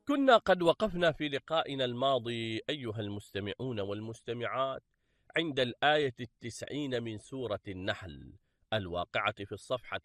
كنا قد وقفنا في لقائنا الماضي أيها المستمعون والمستمعات عند الآية 90 من سورة النحل الواقعة في الصفحة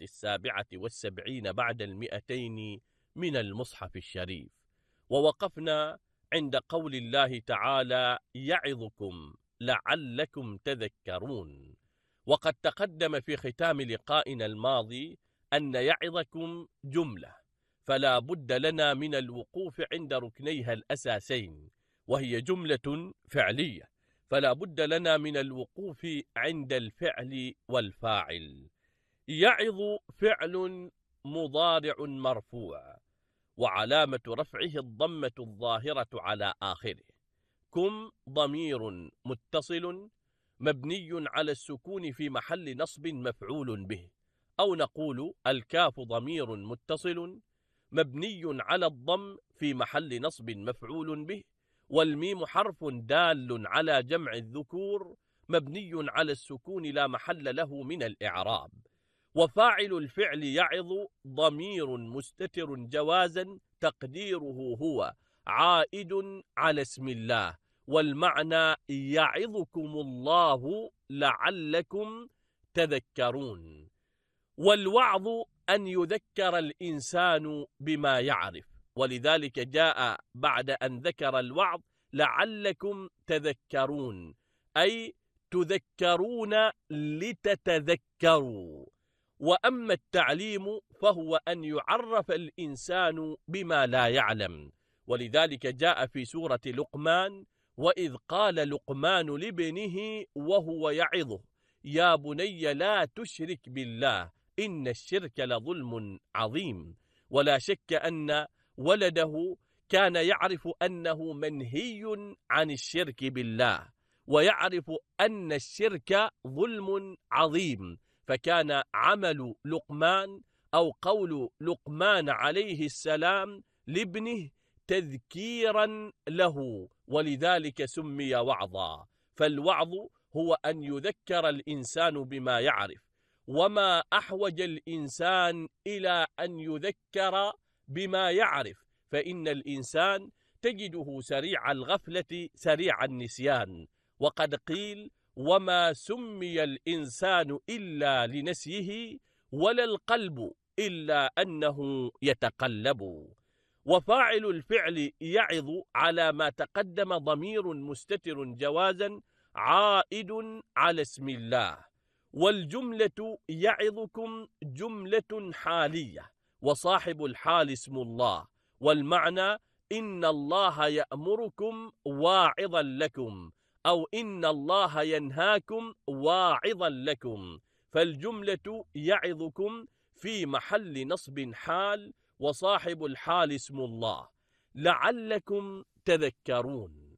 77 بعد 200 من المصحف الشريف، ووقفنا عند قول الله تعالى: يعظكم لعلكم تذكرون. وقد تقدم في ختام لقائنا الماضي أن يعظكم جملة، فلا بد لنا من الوقوف عند ركنيها الأساسين، وهي جملة فعلية، فلا بد لنا من الوقوف عند الفعل والفاعل. يعظ فعل مضارع مرفوع، وعلامة رفعه الضمة الظاهرة على آخره. كم ضمير متصل مبني على السكون في محل نصب مفعول به، أو نقول الكاف ضمير متصل مبني على الضم في محل نصب مفعول به، والميم حرف دال على جمع الذكور مبني على السكون لا محل له من الإعراب. وفاعل الفعل يعظ ضمير مستتر جوازا تقديره هو عائد على اسم الله، والمعنى يعظكم الله لعلكم تذكرون. والوعظ أن يذكر الإنسان بما يعرف، ولذلك جاء بعد أن ذكر الوعظ لعلكم تذكرون، أي تذكرون لتتذكروا. وأما التعليم فهو أن يعرف الإنسان بما لا يعلم، ولذلك جاء في سورة لقمان: وإذ قال لقمان لابنه وهو يعظه يا بني لا تشرك بالله إن الشرك لظلم عظيم. ولا شك أن ولده كان يعرف أنه منهي عن الشرك بالله، ويعرف أن الشرك ظلم عظيم، فكان عمل لقمان أو قول لقمان عليه السلام لابنه تذكيرا له، ولذلك سمي وعظا. فالوعظ هو أن يذكر الإنسان بما يعرف، وما أحوج الإنسان إلى أن يذكر بما يعرف، فإن الإنسان تجده سريع الغفلة سريع النسيان. وقد قيل: وما سمي الإنسان إلا لنسيه ولا القلب إلا أنه يتقلب. وفاعل الفعل يعظ على ما تقدم ضمير مستتر جوازا عائد على اسم الله. والجملة يعظكم جملة حالية، وصاحب الحال اسم الله، والمعنى إن الله يأمركم واعظا لكم، أو إن الله ينهاكم واعظا لكم. فالجملة يعظكم في محل نصب حال، وصاحب الحال اسم الله. لعلكم تذكرون.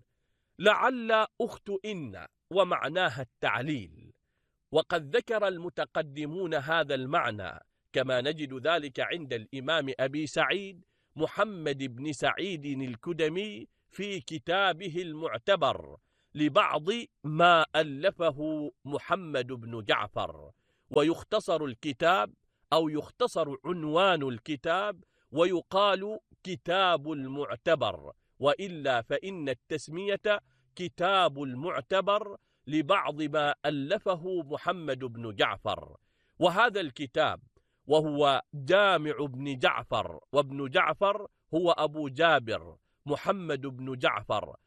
لعل أخت إن، ومعناها التعليل، وقد ذكر المتقدمون هذا المعنى، كما نجد ذلك عند الإمام أبي سعيد محمد بن سعيد الكدمي في كتابه المعتبر لبعض ما ألفه محمد بن جعفر. ويختصر الكتاب أو يختصر عنوان الكتاب ويقال كتاب المعتبر، وإلا فإن التسمية كتاب المعتبر لبعض ما ألفه محمد بن جعفر. وهذا الكتاب وهو جامع ابن جعفر، وابن جعفر هو أبو جابر محمد بن جعفر،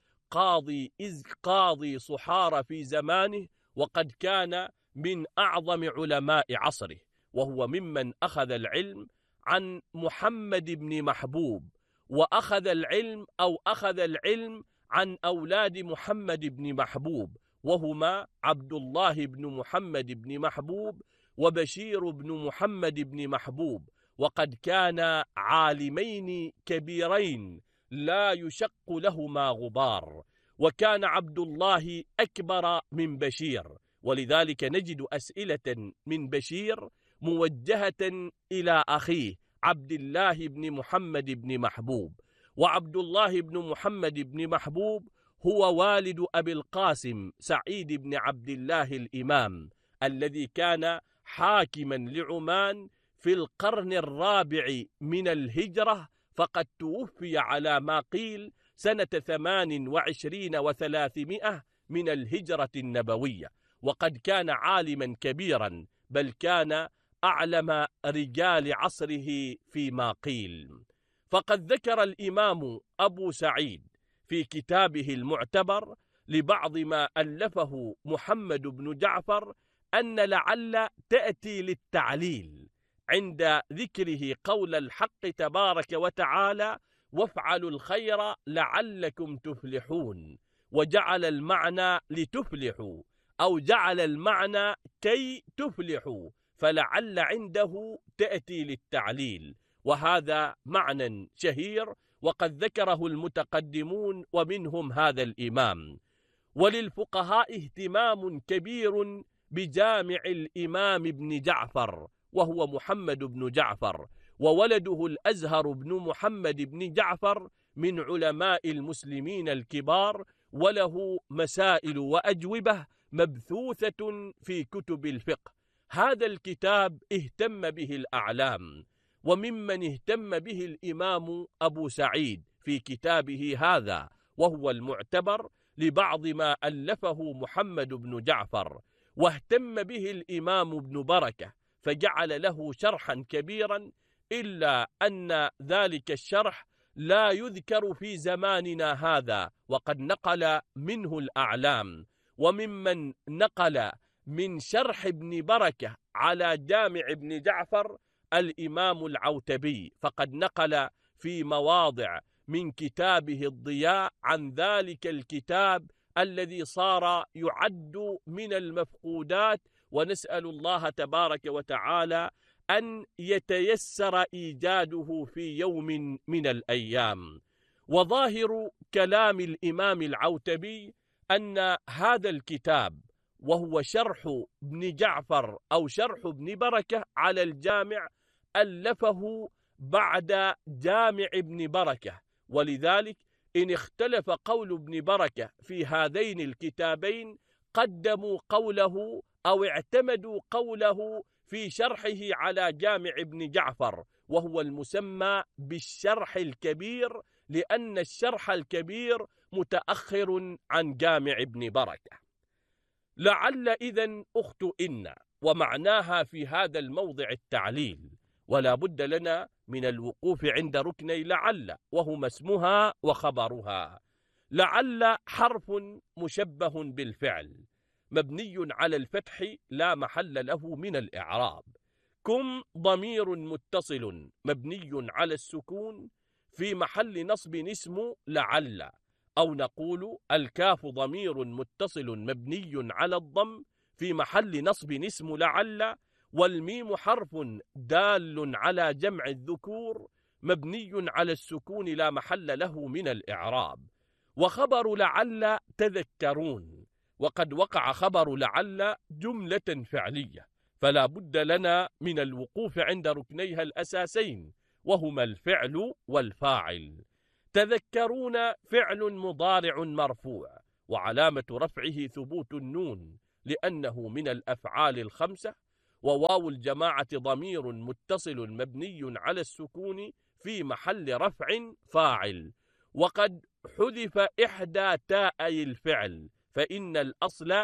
قاضي صحارى في زمانه، وقد كان من أعظم علماء عصره، وهو ممن أخذ العلم عن محمد بن محبوب، وأخذ العلم عن أولاد محمد بن محبوب، وهما عبد الله بن محمد بن محبوب وبشير بن محمد بن محبوب، وقد كانا عالمين كبيرين لا يشق لهما غبار. وكان عبد الله أكبر من بشير، ولذلك نجد أسئلة من بشير موجهة إلى أخيه عبد الله بن محمد بن محبوب. وعبد الله بن محمد بن محبوب هو والد أبي القاسم سعيد بن عبد الله الإمام، الذي كان حاكما لعمان في القرن الرابع من الهجرة، فقد توفي على ما قيل سنة 28 و300 من الهجرة النبوية، وقد كان عالما كبيرا، بل كان أعلم رجال عصره فيما قيل. فقد ذكر الإمام أبو سعيد في كتابه المعتبر لبعض ما ألفه محمد بن جعفر أن لعل تأتي للتعليل عند ذكره قول الحق تبارك وتعالى: وافعلوا الخير لعلكم تفلحون، وجعل المعنى لتفلحوا، أو جعل المعنى كي تفلحوا، فلعل عنده تأتي للتعليل، وهذا معنى شهير وقد ذكره المتقدمون ومنهم هذا الإمام. وللفقهاء اهتمام كبير بجامع الإمام ابن جعفر، وهو محمد بن جعفر، وولده الأزهر بن محمد بن جعفر من علماء المسلمين الكبار، وله مسائل وأجوبة مبثوثة في كتب الفقه. هذا الكتاب اهتم به الأعلام، وممن اهتم به الإمام أبو سعيد في كتابه هذا وهو المعتبر لبعض ما ألفه محمد بن جعفر، واهتم به الإمام ابن بركة فجعل له شرحا كبيرا، إلا أن ذلك الشرح لا يذكر في زماننا هذا، وقد نقل منه الأعلام. وممن نقل من شرح ابن بركة على جامع ابن جعفر الإمام العوتبي، فقد نقل في مواضع من كتابه الضياء عن ذلك الكتاب الذي صار يعد من المفقودات، ونسأل الله تبارك وتعالى أن يتيسر إيجاده في يوم من الأيام. وظاهر كلام الإمام العوتبي أن هذا الكتاب وهو شرح ابن جعفر أو شرح ابن بركة على الجامع ألفه بعد جامع ابن بركة، ولذلك إن اختلف قول ابن بركة في هذين الكتابين قدموا قوله أو اعتمدوا قوله في شرحه على جامع ابن جعفر، وهو المسمى بالشرح الكبير، لأن الشرح الكبير متأخر عن جامع ابن بركة. لعل إذن أخت إن، ومعناها في هذا الموضع التعليل، ولا بد لنا من الوقوف عند ركني لعل، وهما اسمها وخبرها. لعل حرف مشبه بالفعل مبني على الفتح لا محل له من الإعراب. كم ضمير متصل مبني على السكون في محل نصب اسم لعل، أو نقول الكاف ضمير متصل مبني على الضم في محل نصب اسم لعل، والميم حرف دال على جمع الذكور مبني على السكون لا محل له من الإعراب. وخبر لعل تذكرون، وقد وقع خبر لعل جملة فعلية، فلا بد لنا من الوقوف عند ركنيها الأساسين، وهما الفعل والفاعل. تذكرون فعل مضارع مرفوع، وعلامة رفعه ثبوت النون لأنه من الأفعال الخمسة، وواو الجماعة ضمير متصل مبني على السكون في محل رفع فاعل. وقد حذف إحدى تاءي الفعل، فإن الأصل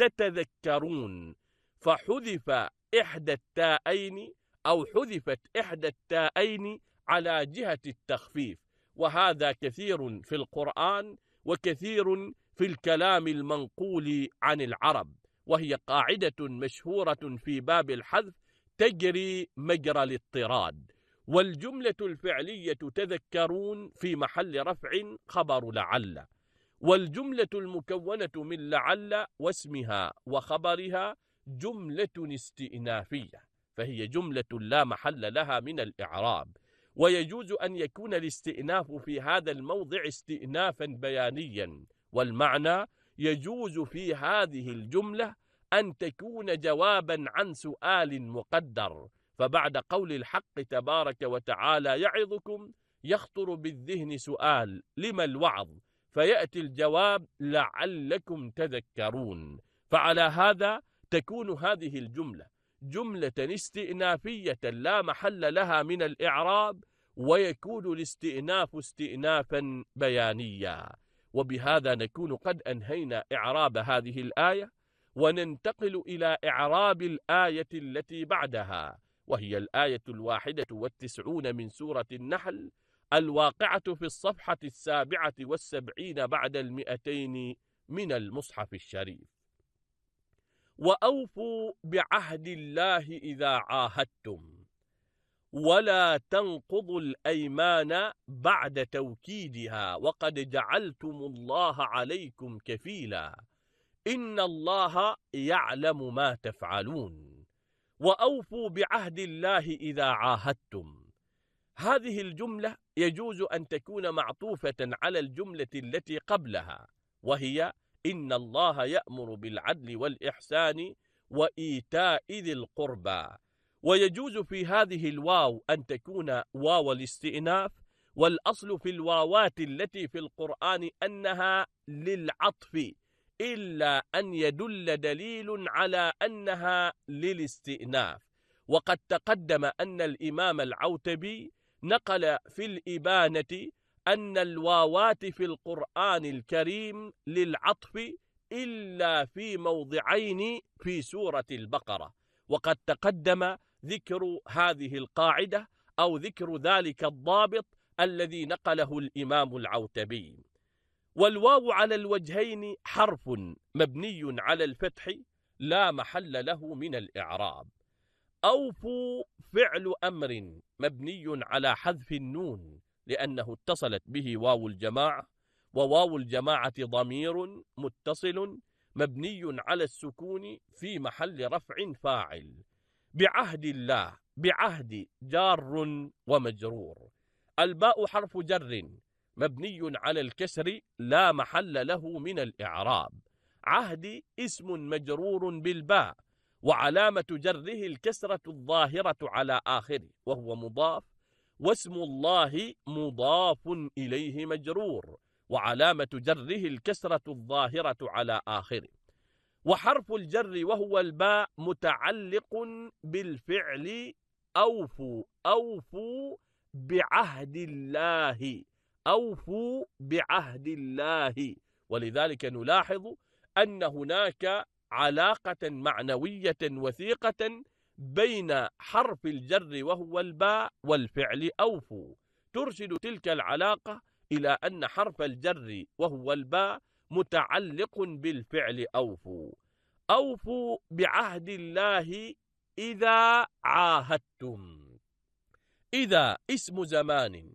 تتذكرون، فحذف إحدى التاءين أو حذفت إحدى التاءين على جهة التخفيف، وهذا كثير في القرآن وكثير في الكلام المنقول عن العرب، وهي قاعدة مشهورة في باب الحذف تجري مجرى الاضطراد. والجملة الفعلية تذكرون في محل رفع خبر لعل، والجملة المكونة من لعل واسمها وخبرها جملة استئنافية، فهي جملة لا محل لها من الإعراب. ويجوز أن يكون الاستئناف في هذا الموضع استئنافا بيانيا، والمعنى يجوز في هذه الجملة أن تكون جوابا عن سؤال مقدر، فبعد قول الحق تبارك وتعالى يعظكم يخطر بالذهن سؤال لما الوعظ، فيأتي الجواب لعلكم تذكرون. فعلى هذا تكون هذه الجملة جملة استئنافية لا محل لها من الإعراب، ويكون الاستئناف استئنافا بيانيا. وبهذا نكون قد أنهينا إعراب هذه الآية، وننتقل إلى إعراب الآية التي بعدها، وهي الآية 91 من سورة النحل، الواقعة في الصفحة 77 بعد 200 من المصحف الشريف. وأوفوا بعهد الله إذا عاهدتم ولا تنقضوا الأيمان بعد توكيدها وقد جعلتم الله عليكم كفيلا إن الله يعلم ما تفعلون. وأوفوا بعهد الله إذا عاهدتم، هذه الجملة يجوز أن تكون معطوفة على الجملة التي قبلها، وهي إن الله يأمر بالعدل والإحسان وإيتاء ذي القربى. ويجوز في هذه الواو أن تكون واو الاستئناف، والأصل في الواوات التي في القرآن أنها للعطف، إلا أن يدل دليل على أنها للاستئناف. وقد تقدم أن الإمام العوتبي نقل في الإبانة أن الواوات في القرآن الكريم للعطف إلا في موضعين في سورة البقرة، وقد تقدم ذكر هذه القاعدة أو ذكر ذلك الضابط الذي نقله الإمام العوتبي. والواو على الوجهين حرف مبني على الفتح لا محل له من الإعراب. أوفوا فعل أمر مبني على حذف النون لأنه اتصلت به واو الجماعة، وواو الجماعة ضمير متصل مبني على السكون في محل رفع فاعل. بعهد الله، بعهد جار ومجرور. الباء حرف جر مبني على الكسر لا محل له من الإعراب. عهد اسم مجرور بالباء وعلامة جره الكسرة الظاهرة على آخره وهو مضاف، واسم الله مضاف إليه مجرور وعلامة جره الكسرة الظاهرة على آخره. وحرف الجر وهو الباء متعلق بالفعل أوفوا. أوفوا بعهد الله، أوفوا بعهد الله. ولذلك نلاحظ أن هناك علاقة معنوية وثيقة بين حرف الجر وهو الباء والفعل أوفوا، ترشد تلك العلاقة إلى أن حرف الجر وهو الباء متعلق بالفعل أوفوا. أوفوا بعهد الله إذا عاهدتم. إذا اسم زمان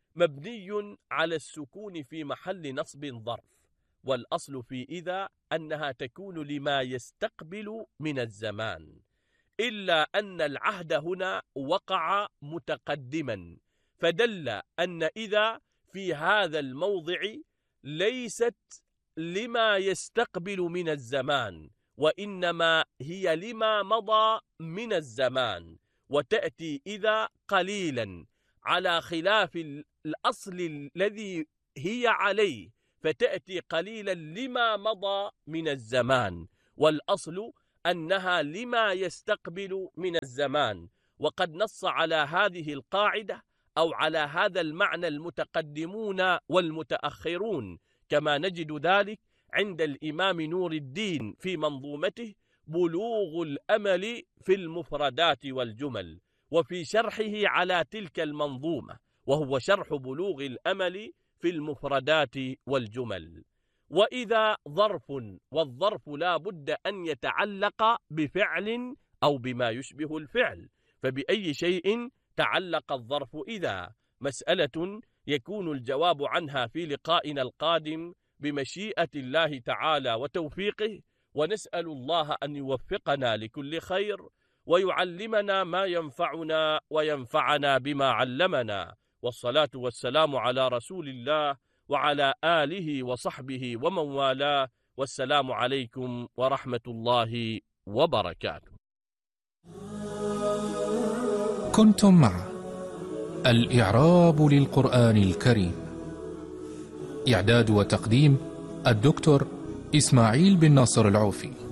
مبني على السكون في محل نصب ظرف، والأصل في إذا أنها تكون لما يستقبل من الزمان، إلا أن العهد هنا وقع متقدما، فدل أن إذا في هذا الموضع ليست لما يستقبل من الزمان، وإنما هي لما مضى من الزمان، وتأتي إذا قليلا على خلاف الأصل الذي هي عليه، فتأتي قليلا لما مضى من الزمان، والأصل أنها لما يستقبل من الزمان. وقد نص على هذه القاعدة أو على هذا المعنى المتقدمون والمتأخرون، كما نجد ذلك عند الإمام نور الدين في منظومته بلوغ الأمل في المفردات والجمل، وفي شرحه على تلك المنظومة، وهو شرح بلوغ الأمل في المفردات والجمل. وإذا ظرف، والظرف لا بد أن يتعلق بفعل أو بما يشبه الفعل، فبأي شيء تعلق الظرف إذا؟ مسألة يكون الجواب عنها في لقائنا القادم بمشيئة الله تعالى وتوفيقه، ونسأل الله أن يوفقنا لكل خير ويعلمنا ما ينفعنا وينفعنا بما علمنا، والصلاة والسلام على رسول الله وعلى آله وصحبه ومن والاه، والسلام عليكم ورحمة الله وبركاته. كنتم مع الإعراب للقرآن الكريم، إعداد وتقديم الدكتور إسماعيل بن ناصر العوفي.